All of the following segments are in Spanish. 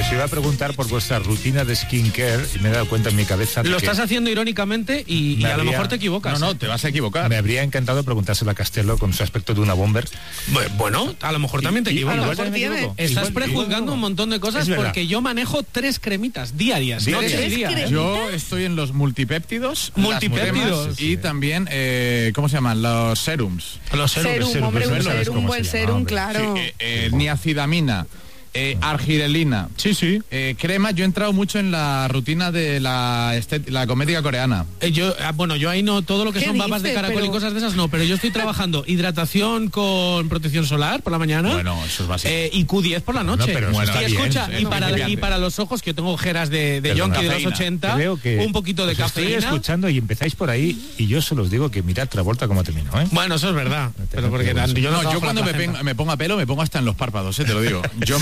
Os iba a preguntar por vuestra rutina de skincare y me he dado cuenta en mi cabeza de Lo que estás haciendo irónicamente y a lo mejor te equivocas. No, te vas a equivocar. me habría encantado preguntárselo a Castello con su aspecto de una bomber. Bueno, a lo mejor también te equivocas. igual también me equivoco. Estás Igual- prejuzgando igual- un montón de cosas Es verdad. porque yo manejo 3 cremitas diarias. ¿Diarias? Noche y día. ¿Tres Yo estoy en los multipéptidos. Multipéptidos. las cremas y también, ¿cómo se llaman? Los serums. Los Serum, hombre, un ¿sabes serum, cómo un buen se llama, serum, hombre? claro. Niacidamina. Argirelina. Sí. Crema, yo he entrado mucho en la rutina de la comédica coreana. Yo ahí no, todo lo que ¿Qué son babas de dices? caracol y Pero- cosas de esas no, pero yo estoy trabajando hidratación con protección solar por la mañana. Bueno, eso es básico. Y Q10 por la noche. pero eso Bueno, está y bien, escucha, sí, y para los ojos, que yo tengo ojeras de Perdona, yonki de los cafeína. 80, Creo que un poquito de os estoy cafeína. escuchando y empezáis por ahí y yo solo os digo que mirad Travolta como terminó, ¿eh? Bueno, eso es verdad. Pero porque yo yo no Yo trabajo cuando la placenta. me pongo a pelo me pongo hasta en los párpados, te lo digo. Yo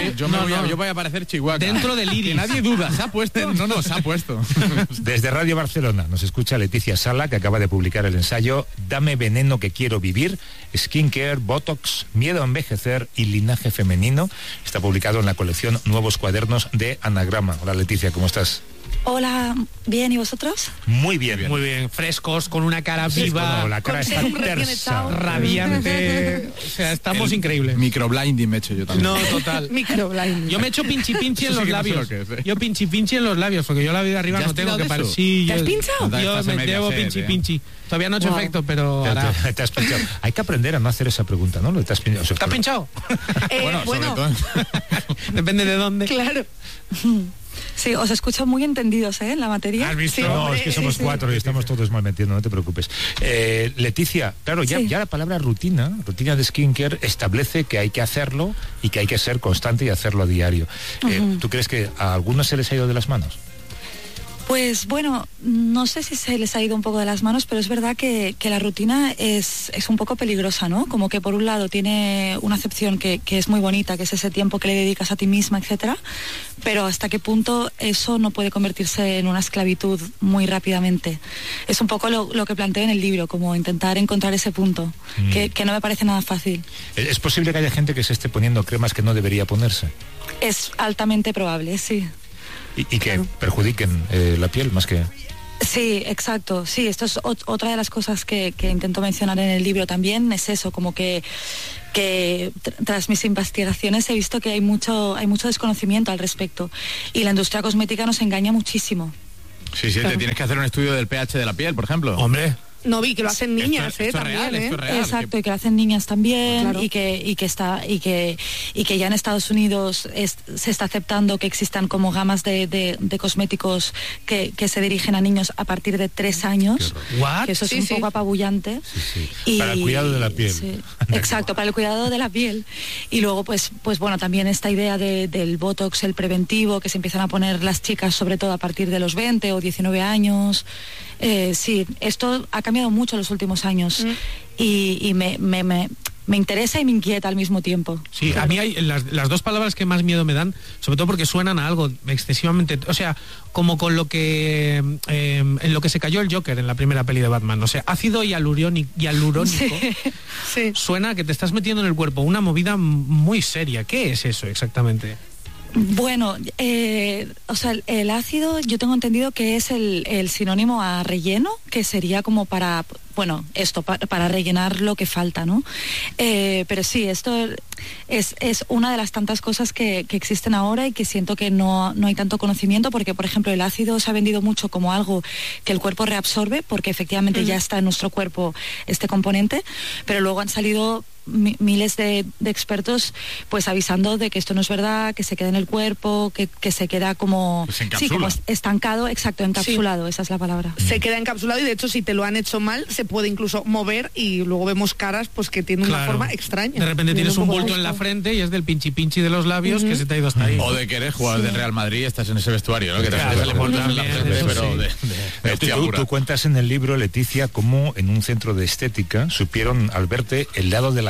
voy a parecer Chihuahua. Dentro del iris. Que nadie duda, se ha puesto. No, se ha puesto. Desde Radio Barcelona nos escucha Leticia Sala, que acaba de publicar el ensayo Dame veneno que quiero vivir, skincare, botox, miedo a envejecer y linaje femenino. Está publicado en la colección Nuevos Cuadernos de Anagrama. Hola Leticia, ¿cómo estás? Hola, bien, ¿y vosotros? Muy bien. Muy bien, frescos, con una cara viva, Bueno, la cara Con está serum recién tersa. echado. radiante. O sea, estamos increíbles. Microblinding me he hecho yo también. No, total. Microblind. Yo me echo pinchi pinchi en Eso los sí que no sé labios. lo que es, ¿eh? Yo pinchi en los labios, porque yo la vida arriba ¿Ya no has tengo tirado que de parar. eso? Sí, ¿Te has yo- pinchado? Yo Estás me en media llevo sed, pinchi. Todavía no he hecho Wow. efecto, pero hará. Te has pinchado. Hay que aprender a no hacer esa pregunta, ¿no? ¿Te has pinchado? O sea, ¿Te has pinchado? Sobre todo. Depende de dónde. Claro. Sí, os escucho muy entendidos, ¿eh? En la materia. ¿Has visto? Sí, No, hombre, es que somos sí. 4 y estamos todos mal metiendo, no te preocupes. Leticia, claro, ya Sí. la palabra rutina de skincare establece que hay que hacerlo y que hay que ser constante y hacerlo a diario. ¿Tú crees que a algunos se les ha ido de las manos? Pues bueno, no sé si se les ha ido un poco de las manos, pero es verdad que la rutina es un poco peligrosa, ¿no? Como que por un lado tiene una acepción que es muy bonita, que es ese tiempo que le dedicas a ti misma, etcétera, pero hasta qué punto eso no puede convertirse en una esclavitud muy rápidamente. Es un poco lo que planteo en el libro, como intentar encontrar ese punto, que no me parece nada fácil. ¿Es posible que haya gente que se esté poniendo cremas que no debería ponerse? Es altamente probable, sí. Y que perjudiquen la piel más que... Sí, exacto. Sí, esto es otra de las cosas que intento mencionar en el libro también, es eso, como que tras mis investigaciones he visto que hay mucho desconocimiento al respecto y la industria cosmética nos engaña muchísimo. Sí, te tienes que hacer un estudio del pH de la piel, por ejemplo. Hombre. No vi que lo hacen niñas, Esto es también, real, esto es real. Exacto, y que lo hacen niñas también, Claro. y que ya en Estados Unidos se está aceptando que existan como gamas de cosméticos que se dirigen a niños a partir de 3 años. What? Que eso es Sí, un sí. poco apabullante. Sí. Para el cuidado de la piel. Sí, exacto, para el cuidado de la piel. Y luego, pues bueno, también esta idea del botox, el preventivo, que se empiezan a poner las chicas, sobre todo a partir de los 20 o 19 años. Sí, esto ha cambiado mucho en los últimos años y me interesa y me inquieta al mismo tiempo. Sí, a mí hay las dos palabras que más miedo me dan, sobre todo porque suenan a algo excesivamente, o sea, como con lo que en lo que se cayó el Joker en la primera peli de Batman, o sea, ácido hialurónico. Sí. Suena que te estás metiendo en el cuerpo una movida muy seria. ¿Qué es eso exactamente? Bueno, o sea, el ácido yo tengo entendido que es el sinónimo a relleno, que sería como para, bueno, esto, para rellenar lo que falta, ¿no? Pero sí, esto es una de las tantas cosas que existen ahora y que siento que no hay tanto conocimiento, porque, por ejemplo, el ácido se ha vendido mucho como algo que el cuerpo reabsorbe, porque efectivamente ya está en nuestro cuerpo este componente, pero luego han salido miles de expertos pues avisando de que esto no es verdad, que se queda en el cuerpo, que se queda como, Pues como estancado, exacto, encapsulado, esa es la palabra. Se queda encapsulado y de hecho si te lo han hecho mal se puede incluso mover y luego vemos caras pues que tienen una Claro. forma extraña. De repente tienes un poco bulto en la justo. frente y es del pinchi de los labios que se te ha ido hasta ahí. O de que eres jugador del Real Madrid y estás en ese vestuario, ¿no? Que te Claro, sale por también, la frente, eso pero sí. de hostia pura. Tú cuentas en el libro, Leticia, cómo en un centro de estética supieron al verte el lado de la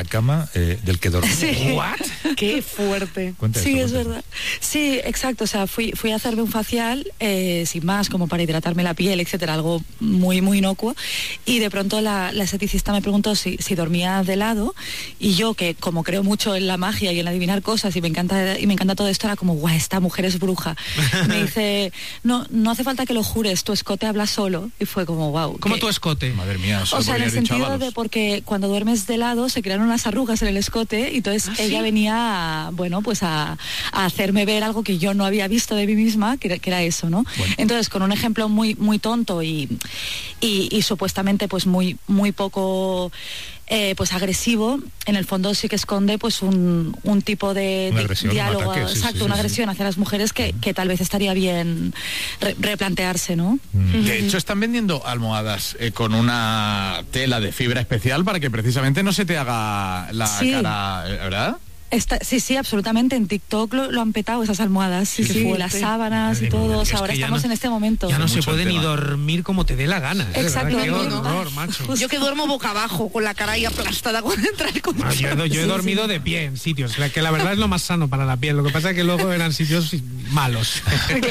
la cama del que dormía. Sí. ¿What? Qué fuerte. Cuenta Sí, eso, es cuenta verdad. Sí, exacto. O sea, fui a hacerme un facial, sin más, como para hidratarme la piel, etcétera, algo muy, muy inocuo. Y de pronto la esteticista me preguntó si dormía de lado. Y yo, que como creo mucho en la magia y en adivinar cosas y me encanta todo esto, era como, guau, esta mujer es bruja. Me dice, no hace falta que lo jures, tu escote habla solo. Y fue como, wow. ¿Cómo tu escote? Madre mía, eso O sea, en podría el haber dicho sentido Ábalos. de porque cuando duermes de lado se crean unas arrugas en el escote y entonces ella venía, bueno, pues a hacerme ver algo que yo no había visto de mí misma, que era eso, ¿no? Bueno. Entonces, con un ejemplo muy, muy tonto y supuestamente pues muy, muy poco... pues agresivo, en el fondo sí que esconde pues un tipo de Una agresión, diálogo, un ataque, sí, exacto, sí, una sí, agresión hacia las mujeres que tal vez estaría bien replantearse, ¿no? De hecho, están vendiendo almohadas con una tela de fibra especial para que precisamente no se te haga la Sí. cara, ¿verdad? Sí, absolutamente. En TikTok lo han petado esas almohadas, sí, las sábanas y todo. O sea, ahora Es que ya estamos no- en este momento. Ya no se Mucho puede el ni tema. dormir como te dé la gana. de Exacto, verdad, qué dormir en horror, paz. macho. Yo que duermo boca abajo, con la cara ahí aplastada cuando entra el Ah, colchón. yo he dormido de pie en sitios, que la verdad es lo más sano para la piel. Lo que pasa es que luego eran sitios malos.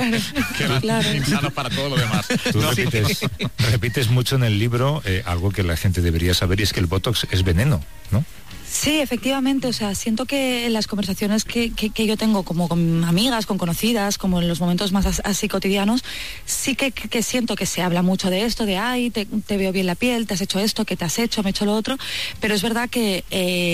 Claro. Insanos para todo lo demás. Tú No, repites mucho en el libro algo que la gente debería saber, y es que el Botox es veneno, ¿no? Sí, efectivamente, o sea, siento que en las conversaciones que yo tengo como con amigas, con conocidas, como en los momentos más así cotidianos, sí que siento que se habla mucho de esto, de ay, te veo bien la piel, te has hecho esto, que te has hecho, me he hecho lo otro, pero es verdad que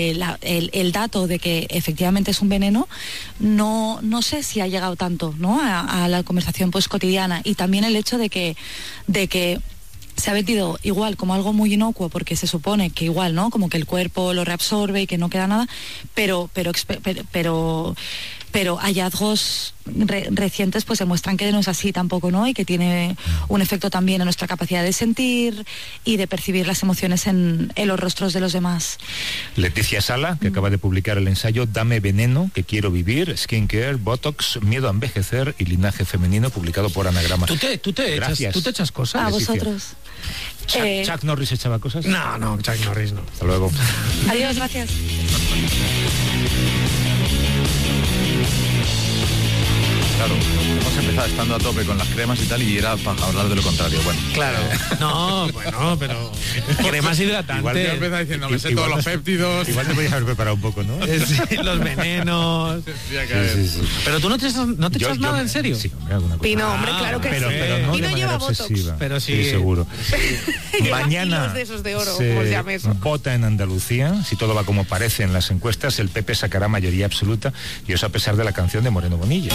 el dato de que efectivamente es un veneno, no sé si ha llegado tanto, ¿no? A la conversación pues cotidiana, y también el hecho de que se ha vendido igual como algo muy inocuo porque se supone que igual, ¿no? Como que el cuerpo lo reabsorbe y que no queda nada, pero hallazgos recientes pues demuestran que no es así tampoco, ¿no? Y que tiene un efecto también en nuestra capacidad de sentir y de percibir las emociones en los rostros de los demás. Leticia Sala, que acaba de publicar el ensayo Dame veneno, que quiero vivir, skincare, botox, miedo a envejecer y linaje femenino, publicado por Anagrama. ¿Tú te echas cosas? A Leticia. vosotros. Chuck Norris echaba cosas. No, Chuck Norris no. Hasta luego. Adiós, gracias. Claro, hemos empezado estando a tope con las cremas y tal, y era para hablar de lo contrario. Bueno, Claro. No, bueno, pero cremas hidratantes. Igual yo empezaba diciendo, me sé Igual todos los no- péptidos. Igual te podías haber preparado un poco, ¿no? Sí, los venenos. Tendría que haber- Pero tú no te echas nada, ¿en serio? Sí, hombre, alguna cosa. Pino, hombre, claro que pero, sí. pero no Pino de lleva manera botox. obsesiva. Pero sí. seguro. Lleva Mañana hilos de esos de oro, se como se llame eso. vota en Andalucía. Si todo va como parece en las encuestas, el PP sacará mayoría absoluta, y eso a pesar de la canción de Moreno Bonilla.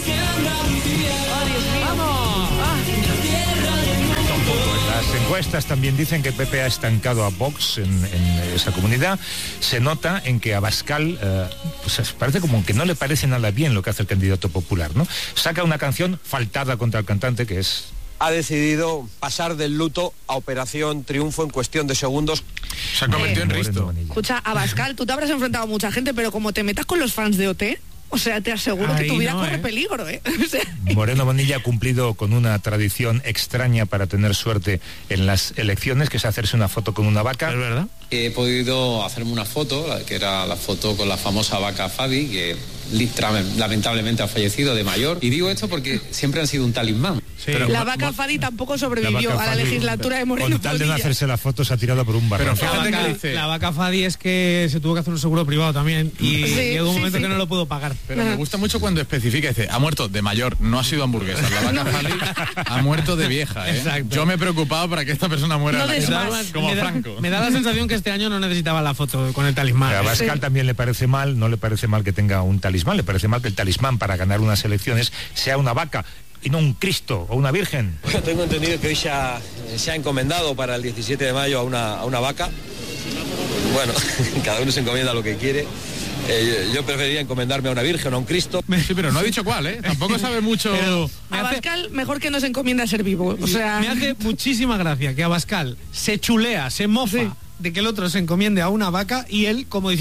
Las encuestas también dicen que el PP ha estancado a Vox en esa comunidad. Se nota en que Abascal pues parece como que no le parece nada bien lo que hace el candidato popular, ¿no? Saca una canción faltada contra el cantante, que es... Ha decidido pasar del luto a Operación Triunfo en cuestión de segundos. Se ha convertido en Moreno Risto. Bonilla. Escucha, Abascal, tú te habrás enfrentado a mucha gente, pero como te metas con los fans de OT, o sea, te aseguro que Ahí tu vida no, corre ¿eh? peligro, ¿eh? O sea, Moreno Bonilla ha cumplido con una tradición extraña para tener suerte en las elecciones, que es hacerse una foto con una vaca. ¿Es verdad? He podido hacerme una foto, que era la foto con la famosa vaca Fadi, que lamentablemente ha fallecido de mayor. Y digo esto porque siempre han sido un talismán. Sí. la vaca Fadi tampoco sobrevivió vaca a la Fadi, legislatura de Moreno Con tal de no Bonilla. hacerse la foto, se ha tirado por un barranco. Pero fíjate que dice- La vaca Fadi es que se tuvo que hacer un seguro privado también y Sí, llegó un sí, momento sí. que no lo pudo pagar. Pero me gusta mucho cuando especifica, dice, ha muerto de mayor, no ha sido hamburguesa. La vaca Fali ha muerto de vieja, ¿eh? Exacto. Yo me he preocupado para que esta persona muera No en la des cara, más. como Franco. Me da la sensación que este año no necesitaba la foto con el talismán. A Abascal también le parece mal, no le parece mal que tenga un talismán, le parece mal que el talismán para ganar unas elecciones sea una vaca y no un Cristo o una Virgen. Bueno, tengo entendido que hoy se ha encomendado para el 17 de mayo a una vaca. Bueno, cada uno se encomienda lo que quiere. Yo preferiría encomendarme a una Virgen o a un Cristo. Sí, pero no ha dicho cuál, ¿eh? Tampoco sabe mucho. Pero me hace, Abascal, mejor que no se encomienda a ser vivo. O sea, me hace muchísima gracia que Abascal se chulea, se mofa Sí. de que el otro se encomiende a una vaca y él como diciendo, ¿qué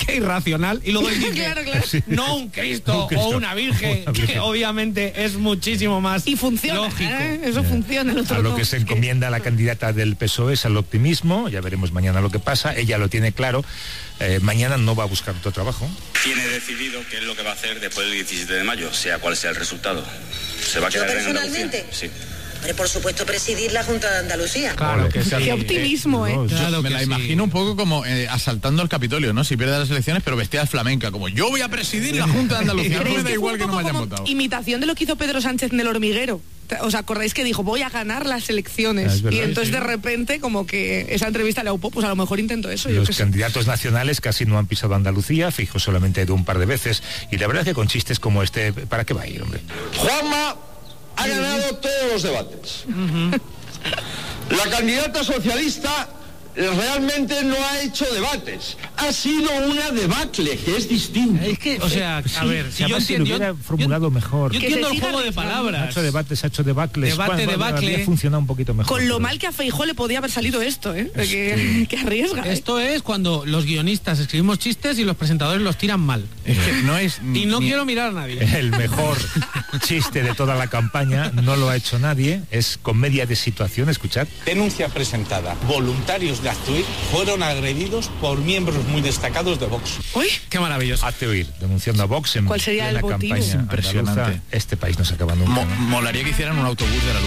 Qué irracional. Y luego él dice, Claro, claro. Sí. no un Cristo, Un Cristo o una Virgen, o una Virgen. que obviamente es muchísimo más Y funciona, lógico. Eso funciona. El otro A lo no. que se encomienda la candidata del PSOE es al optimismo, ya veremos mañana lo que pasa, ella lo tiene claro, mañana no va a buscar otro trabajo. Tiene decidido qué es lo que va a hacer después del 17 de mayo, sea cual sea el resultado. ¿Se va a ¿Yo quedar en Andalucía? personalmente? Sí. Hombre, por supuesto, presidir la Junta de Andalucía. Claro que sí. Qué optimismo, ¿eh? No, Claro Me que la sí. imagino un poco como asaltando el Capitolio, ¿no? Si pierde las elecciones, pero vestida de flamenca, como yo voy a presidir la Junta de Andalucía. No Pero me es da que fue igual un que no me poco hayan como votado. imitación de lo que hizo Pedro Sánchez en El Hormiguero. ¿Os acordáis que dijo, voy a ganar las elecciones? Ah, es verdad, y entonces sí. de repente, como que esa entrevista le aupó, pues a lo mejor intento eso. Yo Los qué sé. candidatos nacionales casi no han pisado Andalucía, Feijóo solamente ha ido un par de veces, y la verdad es que con chistes como este, ¿para qué va a ir, hombre? Juanma ha ganado todos los debates. La candidata socialista realmente no ha hecho debates. Ha sido una debacle, que es distinto. Es que, o sea, a ver, Si además si lo hubiera formulado mejor. Yo Que entiendo se el siga juego de arriesgando. Ha palabras. hecho debates, ha hecho debacles. Debate, debacle. Habría funcionado un poquito mejor. Con lo pero- mal que a Feijóo le podía haber salido esto, ¿eh? Que arriesga. ¿eh? Esto es cuando los guionistas escribimos chistes y los presentadores los tiran mal. Es que no es Y no ni- quiero mirar a nadie. El mejor chiste de toda la campaña, no lo ha hecho nadie, es comedia de situación, escuchad. Denuncia presentada. Voluntarios de Actuir fueron agredidos por miembros muy destacados de Vox. Uy, Qué maravilloso. Hazte oír, denunciando a Vox en ¿Cuál sería plena el motivo? campaña Impresionante. andaluza. Este país no se acaba nunca. ¿no? Molaría que hicieran un autobús de la luz.